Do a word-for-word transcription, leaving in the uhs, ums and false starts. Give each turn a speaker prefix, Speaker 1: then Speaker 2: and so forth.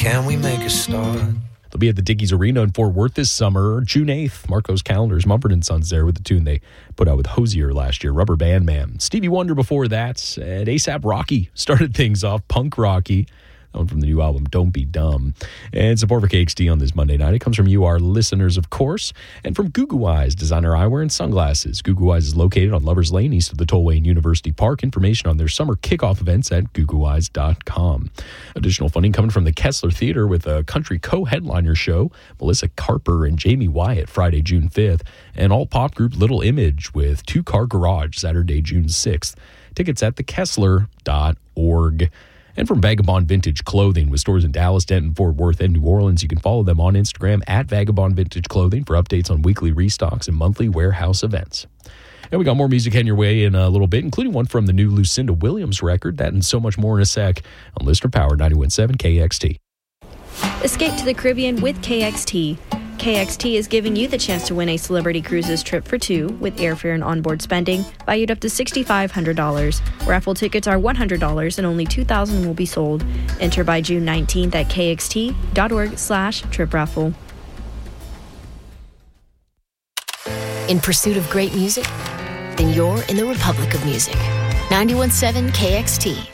Speaker 1: can we make a start?
Speaker 2: They'll be at the Dickies Arena in Fort Worth this summer, June eighth. Marco's Calendars, Mumford and Sons there with the tune they put out with Hosier last year, Rubber Band Man. Stevie Wonder before that, and ASAP Rocky started things off, Punk Rocky. That one from the new album, Don't Be Dumb. And support for K X T on this Monday night. It comes from you, our listeners, of course, and from Gugu Eyes, designer eyewear and sunglasses. Gugu Eyes is located on Lovers Lane, east of the Tollway and University Park. Information on their summer kickoff events at gugu eyes dot com. Additional funding coming from the Kessler Theater with a country co-headliner show, Melissa Carper and Jamie Wyatt, Friday, June fifth, and all pop group Little Image with Two Car Garage, Saturday, June sixth. Tickets at the kessler dot org. And from Vagabond Vintage Clothing, with stores in Dallas, Denton, Fort Worth, and New Orleans. You can follow them on Instagram at Vagabond Vintage Clothing for updates on weekly restocks and monthly warehouse events. And we got more music heading your way in a little bit, including one from the new Lucinda Williams record. That and so much more in a sec on Listener Power ninety-one point seven K X T.
Speaker 3: Escape to the Caribbean with K X T. K X T is giving you the chance to win a Celebrity Cruises trip for two with airfare and onboard spending valued up to six thousand five hundred dollars. Raffle tickets are one hundred dollars and only two thousand will be sold. Enter by June nineteenth at kxt.org slash trip raffle.
Speaker 4: In pursuit of great music? Then you're in the Republic of Music. ninety-one point seven K X T.